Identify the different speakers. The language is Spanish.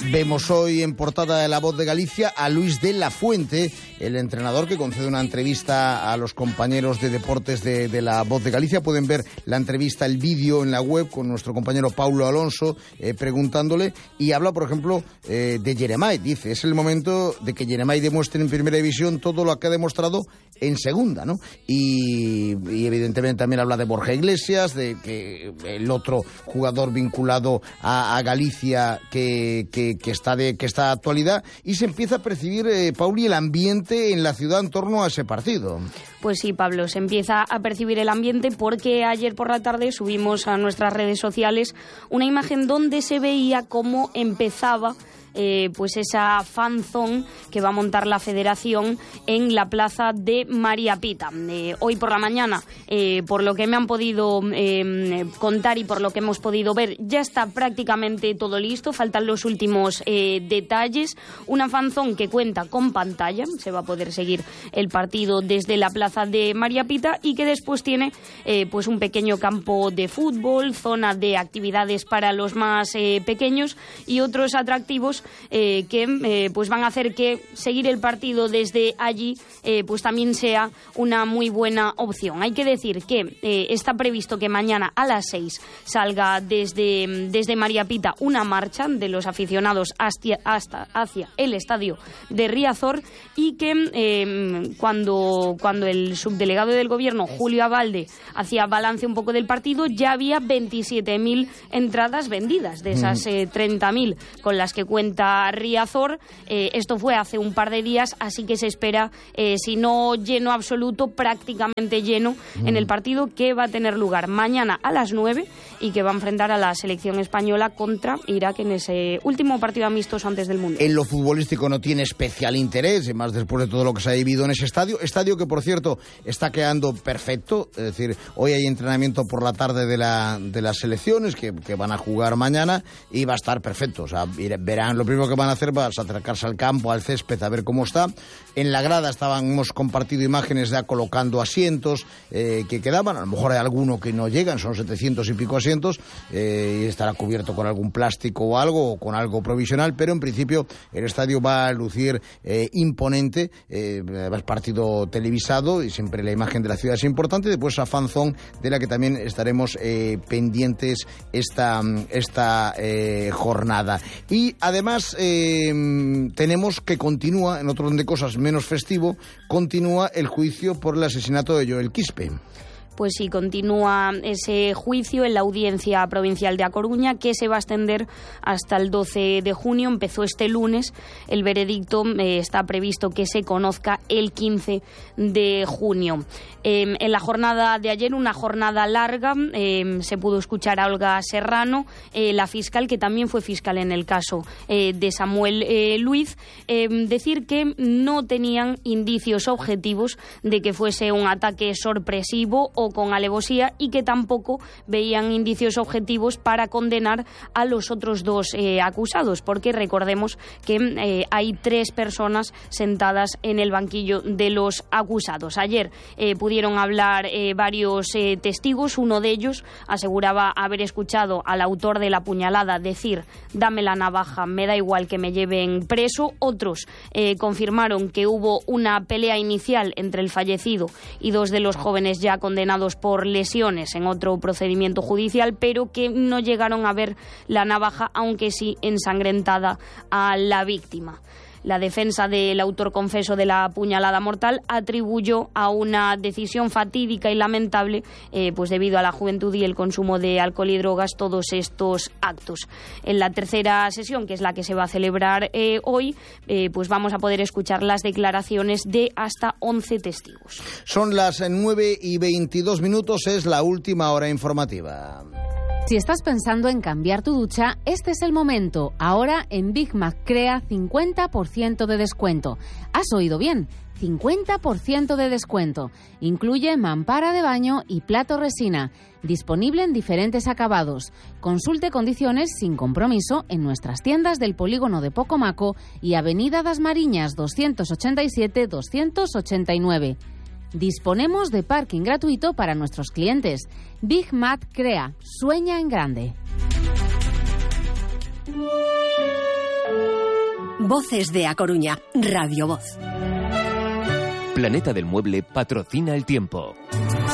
Speaker 1: Vemos hoy en portada de La Voz de Galicia a Luis de la Fuente, el entrenador que concede una entrevista a los compañeros de deportes de La Voz de Galicia. Pueden ver la entrevista, el vídeo en la web con nuestro compañero Paulo Alonso preguntándole, y habla, por ejemplo, de Jeremai. Dice, es el momento de que Jeremai demuestre en primera división todo lo que ha demostrado en segunda, ¿no? Y evidentemente también habla de Borja Iglesias, de que el otro jugador vinculado a Galicia que está de actualidad, y se empieza a percibir, Pauli, el ambiente en la ciudad en torno a ese partido.
Speaker 2: Pues sí, Pablo, se empieza a percibir el ambiente porque ayer por la tarde subimos a nuestras redes sociales una imagen donde se veía cómo empezaba pues esa fanzone que va a montar la Federación en la plaza de María Pita. Hoy por la mañana, por lo que me han podido contar y por lo que hemos podido ver, ya está prácticamente todo listo, faltan los últimos detalles. Una fanzone que cuenta con pantalla, se va a poder seguir el partido desde la plaza de María Pita, y que después tiene pues un pequeño campo de fútbol, zona de actividades para los más pequeños y otros atractivos que pues van a hacer que seguir el partido desde allí pues también sea una muy buena opción. Hay que decir que está previsto que mañana a las 6 salga desde María Pita una marcha de los aficionados hacia el estadio de Riazor, y que cuando el subdelegado del gobierno, Julio Abalde, hacía balance un poco del partido, ya había 27.000 entradas vendidas de esas 30.000 con las que cuenta Riazor. Esto fue hace un par de días, así que se espera, si no lleno absoluto, prácticamente lleno en el partido que va a tener lugar mañana a las 9 y que va a enfrentar a la selección española contra Irak en ese último partido amistoso antes del Mundial.
Speaker 1: En lo futbolístico no tiene especial interés, más después de todo lo que se ha vivido en ese estadio que, por cierto, está quedando perfecto. Es decir, hoy hay entrenamiento por la tarde de las selecciones que van a jugar mañana, y va a estar perfecto. O sea, verán, lo primero que van a hacer va a acercarse al campo, al césped, a ver cómo está. En la grada hemos compartido imágenes ya colocando asientos que quedaban. A lo mejor hay alguno que no llegan, son 700 y pico asientos, y estará cubierto con algún plástico o algo, o con algo provisional, pero en principio el estadio va a lucir imponente. Es partido televisado y siempre la imagen de la ciudad es importante. Después a fanzone, de la que también estaremos pendientes esta jornada. Y además tenemos que continúa, en otro orden de cosas menos festivo, continúa el juicio por el asesinato de Joel Quispe.
Speaker 2: Pues sí, continúa ese juicio en la Audiencia Provincial de A Coruña, que se va a extender hasta el 12 de junio. Empezó este lunes. El veredicto está previsto que se conozca el 15 de junio. En la jornada de ayer, una jornada larga, se pudo escuchar a Olga Serrano, la fiscal, que también fue fiscal en el caso de Samuel Luiz, decir que no tenían indicios objetivos de que fuese un ataque sorpresivo o con alevosía, y que tampoco veían indicios objetivos para condenar a los otros dos acusados, porque recordemos que hay 3 personas sentadas en el banquillo de los acusados. Ayer pudieron hablar varios testigos. Uno de ellos aseguraba haber escuchado al autor de la puñalada decir: dame la navaja, me da igual que me lleven preso. Otros confirmaron que hubo una pelea inicial entre el fallecido y 2 de los jóvenes ya condenados por lesiones en otro procedimiento judicial, pero que no llegaron a ver la navaja, aunque sí ensangrentada a la víctima. La defensa del autor confeso de la puñalada mortal atribuyó a una decisión fatídica y lamentable, pues debido a la juventud y el consumo de alcohol y drogas, todos estos actos. En la tercera sesión, que es la que se va a celebrar hoy, pues vamos a poder escuchar las declaraciones de hasta 11 testigos.
Speaker 1: Son las 9:22, es la última hora informativa.
Speaker 3: Si estás pensando en cambiar tu ducha, este es el momento. Ahora en Big Mac Crea 50% de descuento. ¿Has oído bien? 50% de descuento. Incluye mampara de baño y plato resina. Disponible en diferentes acabados. Consulte condiciones sin compromiso en nuestras tiendas del polígono de Pocomaco y Avenida das Mariñas 287-289. Disponemos de parking gratuito para nuestros clientes. Big Mac Crea. Sueña en grande.
Speaker 4: Voces de A Coruña, Radio Voz.
Speaker 5: Planeta del Mueble patrocina el tiempo.